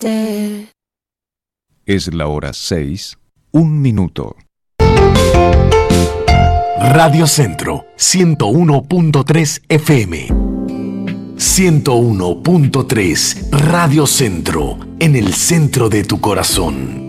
Es la hora 6, 1 minuto. Radio Centro 101.3 FM. 101.3 Radio Centro, en el centro de tu corazón.